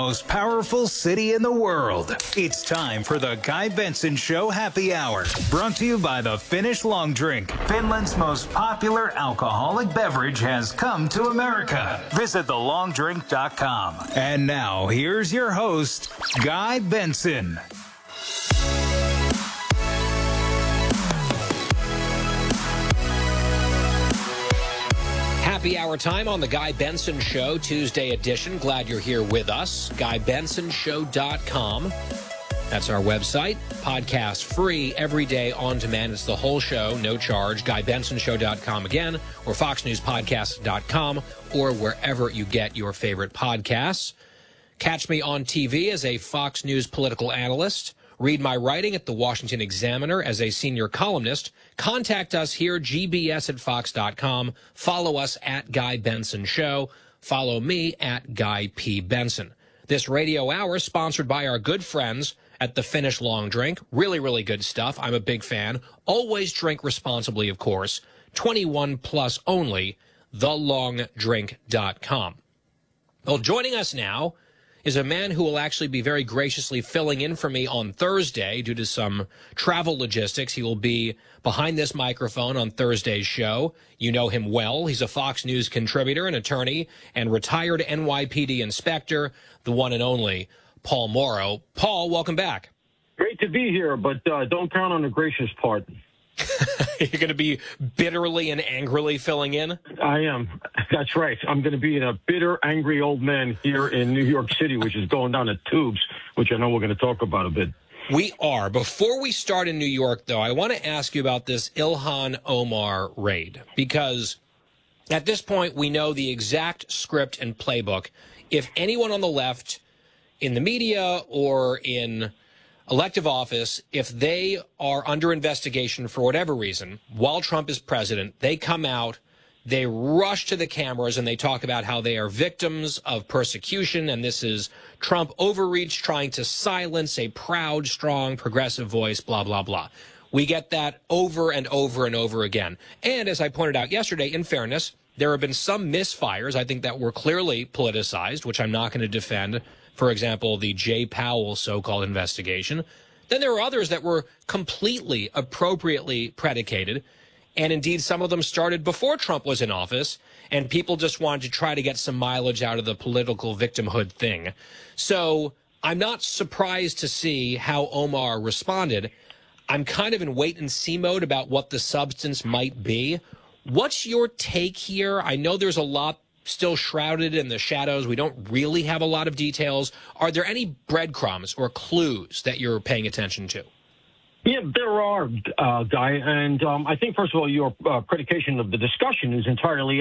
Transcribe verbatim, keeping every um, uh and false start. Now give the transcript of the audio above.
Most powerful city in the world. It's time for the Guy Benson Show Happy Hour. Brought to you by the Finnish Long Drink. Finland's most popular alcoholic beverage has come to America. Visit the long drink dot com. And now, here's your host, Guy Benson. Happy hour time on the Guy Benson Show, Tuesday edition. Glad you're here with us. guy benson show dot com. That's our website. Podcast free every day on demand. It's the whole show, no charge. guy benson show dot com again, or fox news podcast dot com, or wherever you get your favorite podcasts. Catch me on T V as a Fox News political analyst. Read my writing at the Washington Examiner as a senior columnist. Contact us here, g b s at fox dot com. Follow us at Guy Benson Show. Follow me at Guy P. Benson. This radio hour is sponsored by our good friends at the Finnish Long Drink. Really, really good stuff. I'm a big fan. Always drink responsibly, of course. twenty-one plus only, the long drink dot com. Well, joining us now is a man who will actually be very graciously filling in for me on Thursday due to some travel logistics. He will be behind this microphone on Thursday's show. You know him well. He's a Fox News contributor, an attorney, and retired N Y P D inspector, the one and only Paul Mauro. Paul, welcome back. Great to be here, but uh, don't count on the gracious part. You're going to be bitterly and angrily filling in? I am. That's right. I'm going to be a bitter, angry old man here in New York City, which is going down the tubes, which I know we're going to talk about a bit. We are. Before we start in New York, though, I want to ask you about this Ilhan Omar raid, because at this point, we know the exact script and playbook. If anyone on the left, in the media or in elective office, if they are under investigation for whatever reason, while Trump is president, they come out, they rush to the cameras, and they talk about how they are victims of persecution, and this is Trump overreach trying to silence a proud, strong, progressive voice, blah, blah, blah. We get that over and over and over again. And as I pointed out yesterday, in fairness, there have been some misfires, I think, that were clearly politicized, which I'm not going to defend. For example, the Jay Powell so-called investigation. Then there were others that were completely appropriately predicated. And indeed, some of them started before Trump was in office, and people just wanted to try to get some mileage out of the political victimhood thing. So I'm not surprised to see how Omar responded. I'm kind of in wait-and-see mode about what the substance might be. What's your take here? I know there's a lot still shrouded in the shadows. We don't really have a lot of details. Are there any breadcrumbs or clues that you're paying attention to? Yeah, there are, uh, Guy. And um, I think, first of all, your uh, predication of the discussion is entirely